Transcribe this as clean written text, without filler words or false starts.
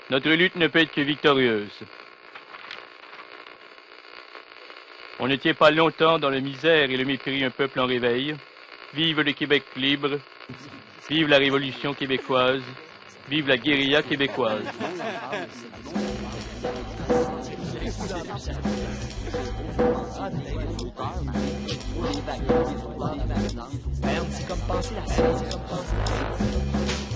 Notre lutte ne peut être que victorieuse. On ne tient pas longtemps dans la misère et le mépris un peuple en réveil. Vive le Québec libre. Vive la Révolution québécoise. Vive la guérilla québécoise. C'est comme passer la science.